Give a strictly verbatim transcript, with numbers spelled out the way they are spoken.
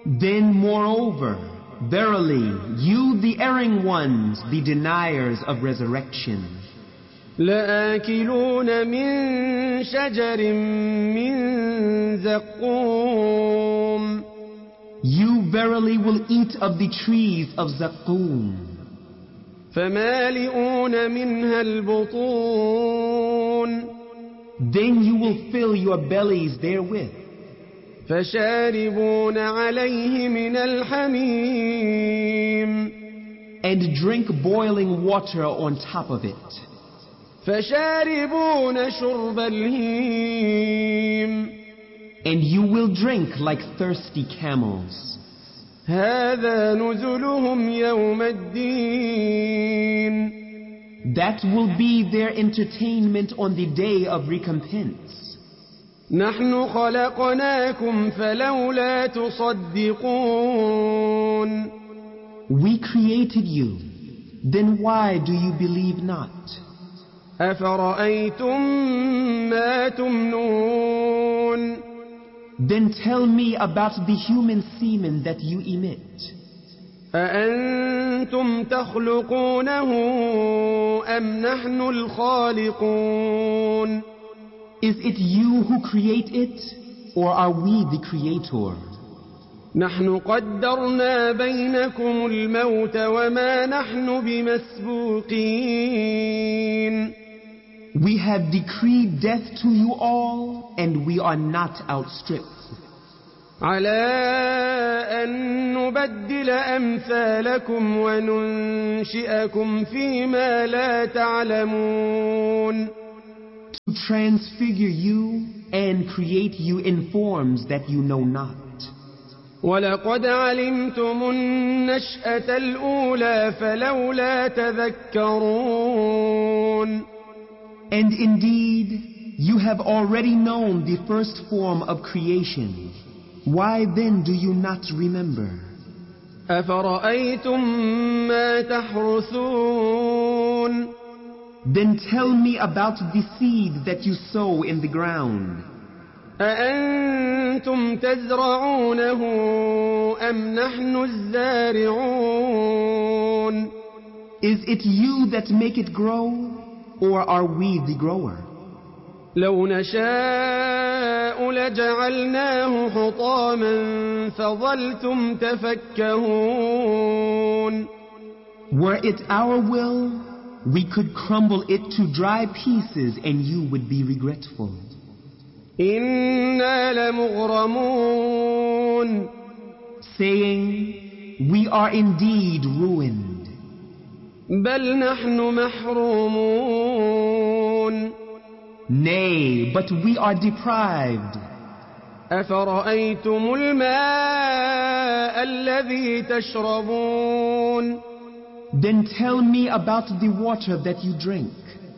Then moreover, verily, you the erring ones be deniers of resurrection. لآكلون من شجر من زقوم. You verily will eat of the trees of Zaqqum. فمالئون منها البطون. Then you will fill your bellies therewith. فشاربون عليه من الحميم. And drink boiling water on top of it. فشاربون شرب الهيم. And you will drink like thirsty camels. هذا نزلهم يوم الدين. That will be their entertainment on the day of recompense. نحن خلقناكم فلولا تصدقون. We created you, then why do you believe not? أفرأيتم ما تمنون. Then tell me about the human semen that you emit. أأنتم تخلقونه أم نحن الخالقون. Is it you who create it, or are we the creator? نحن قدرنا بينكم الموت وما نحن بمسبوقين. We have decreed death to you all, and we are not outstripped. على أن نبدل أمثالكم وننشئكم فيما لا تعلمون. To transfigure you and create you in forms that you know not. ولقد علمتم النشأة الأولى فلولا تذكرون. And indeed, you have already known the first form of creation. Why then do you not remember? أفرأيتم ما تحرثون. Then tell me about the seed that you sow in the ground. أأنتم تزرعونه أم نحن الزارعون. Is it you that make it grow, or are we the grower? لو نشاء لجعلناه حطاما فظلتم تفكهون. Were it our will, we could crumble it to dry pieces and you would be regretful. إنا لمغرمون. Saying, we are indeed ruined. بل نحن محرومون. Nay, but we are deprived. أفرأيتم الماء الذي تشربون. Then tell me about the water that you drink.